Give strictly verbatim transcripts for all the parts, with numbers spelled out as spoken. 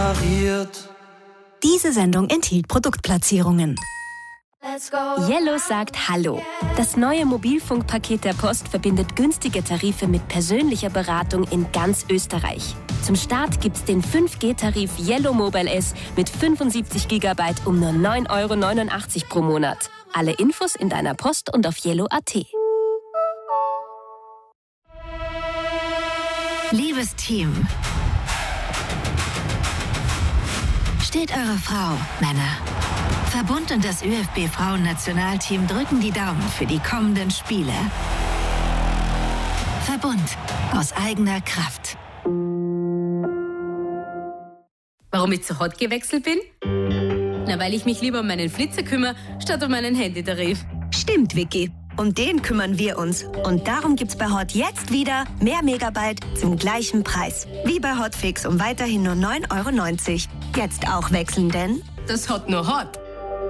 repariert. Diese Sendung enthielt Produktplatzierungen. Yellow sagt Hallo. Das neue Mobilfunkpaket der Post verbindet günstige Tarife mit persönlicher Beratung in ganz Österreich. Zum Start gibt's den fünf G-Tarif Yellow Mobile S mit fünfundsiebzig Gigabyte um nur neun Euro neunundachtzig pro Monat. Alle Infos in deiner Post und auf yellow punkt at. Liebes Team, steht eure Frau, Männer. Verbund und das ÖFB-Frauen-Nationalteam drücken die Daumen für die kommenden Spiele. Verbund aus eigener Kraft. Warum ich zu Hot gewechselt bin? Na, weil ich mich lieber um meinen Flitzer kümmere, statt um meinen Handytarif. Stimmt, Vicky. Um den kümmern wir uns. Und darum gibt's bei Hot jetzt wieder mehr Megabyte zum gleichen Preis. Wie bei Hotfix um weiterhin nur neun Euro neunzig. Jetzt auch wechseln, denn Das Hot nur Hot.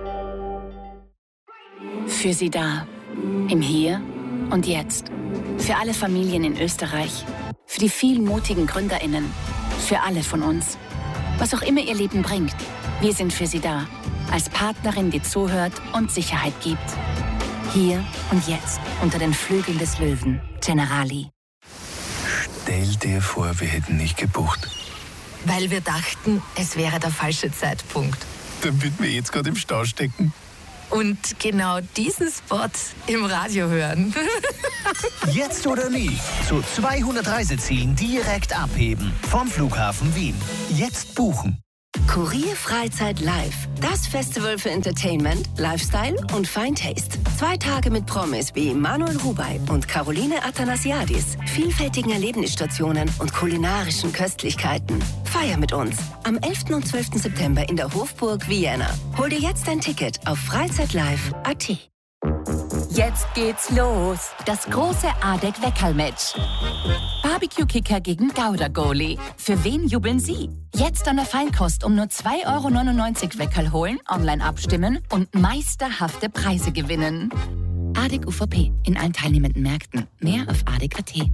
Für Sie da. Im Hier und Jetzt. Für alle Familien in Österreich. Für die vielen mutigen GründerInnen. Für alle von uns. Was auch immer Ihr Leben bringt. Wir sind für Sie da. Als Partnerin, die zuhört und Sicherheit gibt. Hier und jetzt, unter den Flügeln des Löwen. Generali. Stell dir vor, wir hätten nicht gebucht. weil wir dachten, es wäre der falsche Zeitpunkt. Damit wir jetzt gerade im Stau stecken. Und genau diesen Spot im Radio hören. Jetzt oder nie. Zu zweihundert Reisezielen direkt abheben. Vom Flughafen Wien. Jetzt buchen. Kurier Freizeit Live. Das Festival für Entertainment, Lifestyle und Fine Taste. Zwei Tage mit Promis wie Manuel Rubey und Caroline Athanasiadis, vielfältigen Erlebnisstationen und kulinarischen Köstlichkeiten. Feier mit uns am elften und zwölften September in der Hofburg Vienna. Hol dir jetzt dein Ticket auf freizeitlive punkt at. Jetzt geht's los. Das große Adek-Weckerl-Match. Barbecue-Kicker gegen Gouda-Goalie. Für wen jubeln Sie? Jetzt an der Feinkost um nur zwei Euro neunundneunzig Weckerl holen, online abstimmen und meisterhafte Preise gewinnen. Adek U V P in allen teilnehmenden Märkten. Mehr auf adek punkt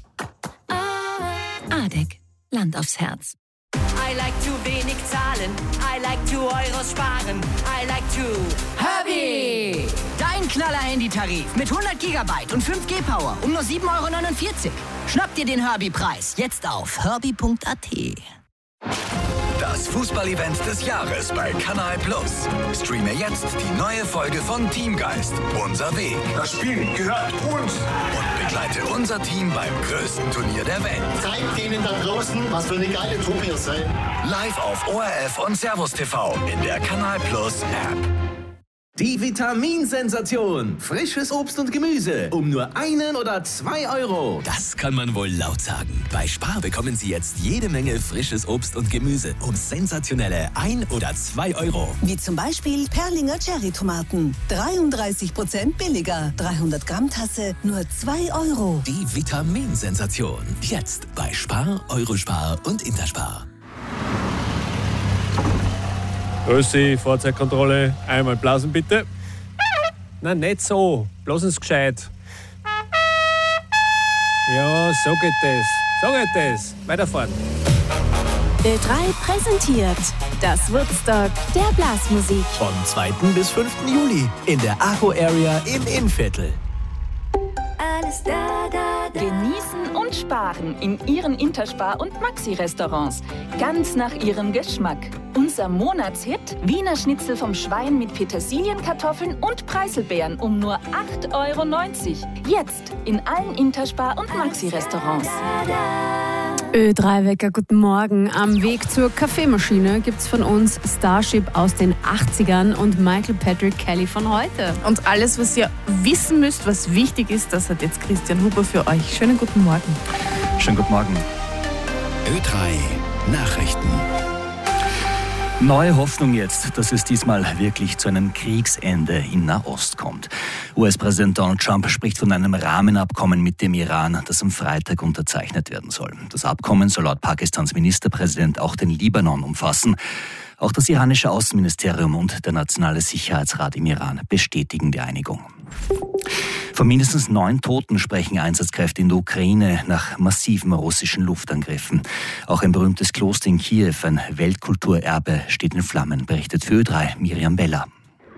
at. Adek. Land aufs Herz. I like zu wenig zahlen. I like zu Euros sparen. I like to Herbie! Dein Knaller-Handy-Tarif mit hundert Gigabyte und fünf G Power um nur sieben Euro neunundvierzig. Schnapp dir den Herbie-Preis jetzt auf herbie punkt at. Das Fußball-Event des Jahres bei Kanal Plus. Streame jetzt die neue Folge von Teamgeist. Unser Weg. Das Spiel gehört uns. Und begleite unser Team beim größten Turnier der Welt. Zeigt denen da draußen, was für eine geile Truppe ihr seid. Live auf O R F und Servus T V in der Kanal Plus App. Die Vitaminsensation. Frisches Obst und Gemüse. Um nur einen oder zwei Euro. Das kann man wohl laut sagen. Bei Spar bekommen Sie jetzt jede Menge frisches Obst und Gemüse. Um sensationelle ein oder zwei Euro. Wie zum Beispiel Perlinger Cherry-Tomaten. dreiunddreißig Prozent billiger. dreihundert Gramm Tasse nur zwei Euro. Die Vitaminsensation. Jetzt bei Spar, Eurospar und Interspar. Grüß Sie, Fahrzeugkontrolle. Einmal blasen bitte. Nein, nicht so. Blasen Sie gescheit. Ja, so geht das. So geht das. Weiterfahren. Ö drei präsentiert das Woodstock der Blasmusik. Vom zweiten bis fünften Juli in der Arco Area im Innviertel. Alles da, da, da. Genießen und sparen in Ihren Interspar- und Maxi-Restaurants. Ganz nach Ihrem Geschmack. Unser Monatshit: Wiener Schnitzel vom Schwein mit Petersilienkartoffeln und Preiselbeeren um nur acht Euro neunzig. Jetzt in allen Interspar- und Maxi-Restaurants. Ö drei Wecker, guten Morgen. Am Weg zur Kaffeemaschine gibt's von uns Starship aus den achtzigern und Michael Patrick Kelly von heute. Und alles, was ihr wissen müsst, was wichtig ist, das hat jetzt Christian Huber für euch. Schönen guten Morgen. Schönen guten Morgen. Ö drei Nachrichten. Neue Hoffnung jetzt, dass es diesmal wirklich zu einem Kriegsende in Nahost kommt. U S-Präsident Donald Trump spricht von einem Rahmenabkommen mit dem Iran, das am Freitag unterzeichnet werden soll. Das Abkommen soll laut Pakistans Ministerpräsident auch den Libanon umfassen. Auch das iranische Außenministerium und der Nationale Sicherheitsrat im Iran bestätigen die Einigung. Von mindestens neun Toten sprechen Einsatzkräfte in der Ukraine nach massiven russischen Luftangriffen. Auch ein berühmtes Kloster in Kiew, ein Weltkulturerbe, steht in Flammen, berichtet für Ö drei Miriam Beller.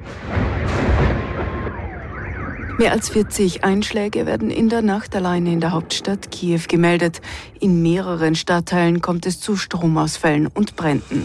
Mehr als vierzig Einschläge werden in der Nacht alleine in der Hauptstadt Kiew gemeldet. In mehreren Stadtteilen kommt es zu Stromausfällen und Bränden.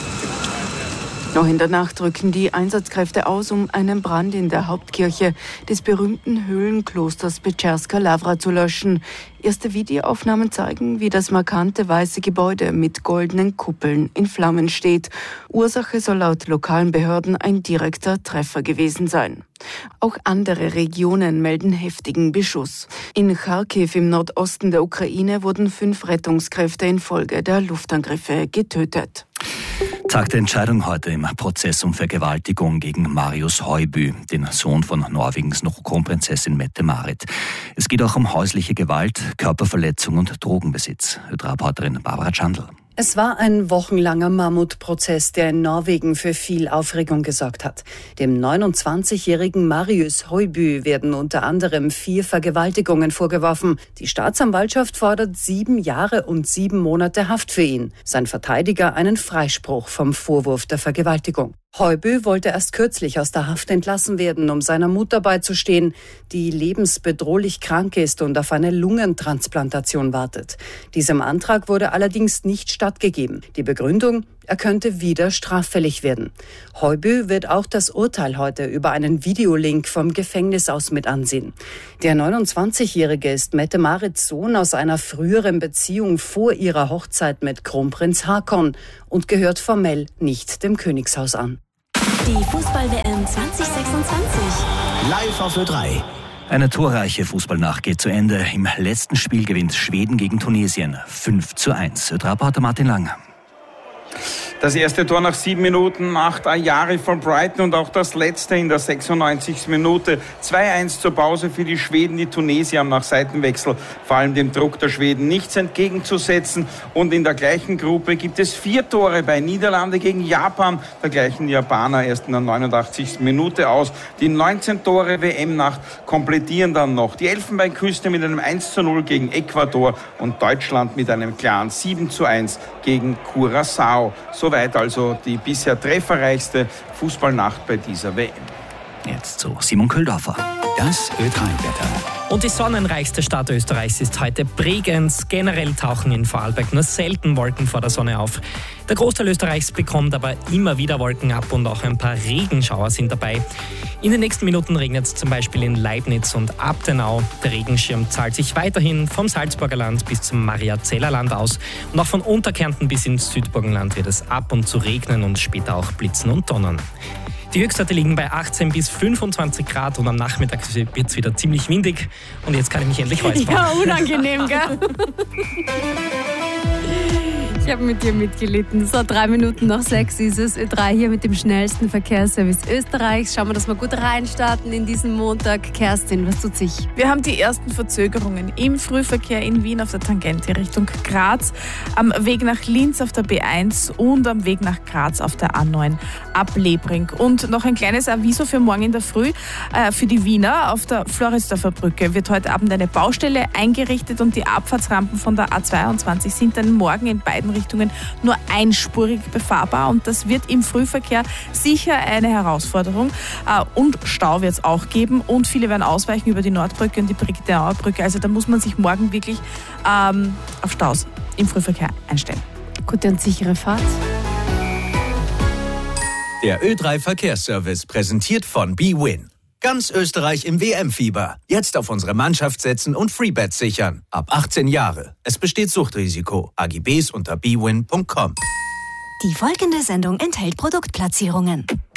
Noch in der Nacht rücken die Einsatzkräfte aus, um einen Brand in der Hauptkirche des berühmten Höhlenklosters Petscherska Lavra zu löschen. Erste Videoaufnahmen zeigen, wie das markante weiße Gebäude mit goldenen Kuppeln in Flammen steht. Ursache soll laut lokalen Behörden ein direkter Treffer gewesen sein. Auch andere Regionen melden heftigen Beschuss. In Charkiw im Nordosten der Ukraine wurden fünf Rettungskräfte infolge der Luftangriffe getötet. Tag der Entscheidung heute im Prozess um Vergewaltigung gegen Marius Højby, den Sohn von Norwegens Kronprinzessin Mette-Marit. Es geht auch um häusliche Gewalt, Körperverletzung und Drogenbesitz. Ö drei-Reporterin Barbara Chandl. Es war ein wochenlanger Mammutprozess, der in Norwegen für viel Aufregung gesorgt hat. Dem neunundzwanzigjährigen Marius Højby werden unter anderem vier Vergewaltigungen vorgeworfen. Die Staatsanwaltschaft fordert sieben Jahre und sieben Monate Haft für ihn. Sein Verteidiger einen Freispruch vom Vorwurf der Vergewaltigung. Højby wollte erst kürzlich aus der Haft entlassen werden, um seiner Mutter beizustehen, die lebensbedrohlich krank ist und auf eine Lungentransplantation wartet. Diesem Antrag wurde allerdings nicht stattgegeben. Die Begründung: er könnte wieder straffällig werden. Højby wird auch das Urteil heute über einen Videolink vom Gefängnis aus mit ansehen. Der neunundzwanzigjährige ist Mette-Marits Sohn aus einer früheren Beziehung vor ihrer Hochzeit mit Kronprinz Haakon und gehört formell nicht dem Königshaus an. Die Fußball-W M zwanzig sechsundzwanzig. Live auf Ö drei. Eine torreiche Fußballnacht geht zu Ende. Im letzten Spiel gewinnt Schweden gegen Tunesien fünf zu eins. Ö drei-Reporter Martin Lang. Das erste Tor nach sieben Minuten macht Ayari von Brighton und auch das letzte in der sechsundneunzigsten Minute. zwei eins zur Pause für die Schweden. Die Tunesier haben nach Seitenwechsel vor allem dem Druck der Schweden nichts entgegenzusetzen. Und in der gleichen Gruppe gibt es vier Tore bei Niederlande gegen Japan. Der gleichen Japaner erst in der neunundachtzigsten Minute aus. Die neunzehn Tore W M-Nacht komplettieren dann noch die Elfenbeinküste mit einem eins zu null gegen Ecuador und Deutschland mit einem klaren sieben zu eins gegen Curaçao. Soweit also die bisher trefferreichste Fußballnacht bei dieser W M. Jetzt zu Simon Köhldorfer. Das Ö drei-Wetter. Und die sonnenreichste Stadt Österreichs ist heute Bregenz. Generell tauchen in Vorarlberg nur selten Wolken vor der Sonne auf. Der Großteil Österreichs bekommt aber immer wieder Wolken ab und auch ein paar Regenschauer sind dabei. In den nächsten Minuten regnet es zum Beispiel in Leibniz und Abtenau. Der Regenschirm zahlt sich weiterhin vom Salzburger Land bis zum Mariazeller Land aus. Und auch von Unterkärnten bis ins Südburgenland wird es ab und zu regnen und später auch blitzen und donnern. Die Höchstwerte liegen bei achtzehn bis fünfundzwanzig Grad und am Nachmittag wird es wieder ziemlich windig. Und jetzt kann ich mich endlich räuspern. Ja, unangenehm, gell? Ich habe mit dir mitgelitten. So, drei Minuten nach sechs ist es. Ö drei hier mit dem schnellsten Verkehrsservice Österreichs. Schauen wir, dass wir gut reinstarten in diesen Montag. Kerstin, was tut sich? Wir haben die ersten Verzögerungen im Frühverkehr in Wien auf der Tangente Richtung Graz, am Weg nach Linz auf der B eins und am Weg nach Graz auf der A neun ab Lebring. Und noch ein kleines Aviso für morgen in der Früh. Äh, für die Wiener auf der Floridsdorfer Brücke wird heute Abend eine Baustelle eingerichtet und die Abfahrtsrampen von der A zweiundzwanzig sind dann morgen in beiden Richtungen nur einspurig befahrbar und das wird im Frühverkehr sicher eine Herausforderung. Und Stau wird es auch geben und viele werden ausweichen über die Nordbrücke und die Brigitte-Auer Brücke. Also da muss man sich morgen wirklich ähm, auf Staus im Frühverkehr einstellen. Gute und sichere Fahrt. Der Ö drei Verkehrsservice präsentiert von bwin. Ganz Österreich im W M-Fieber. Jetzt auf unsere Mannschaft setzen und Freebets sichern. Ab achtzehn Jahre. Es besteht Suchtrisiko. A G Bs unter bwin punkt com. Die folgende Sendung enthält Produktplatzierungen.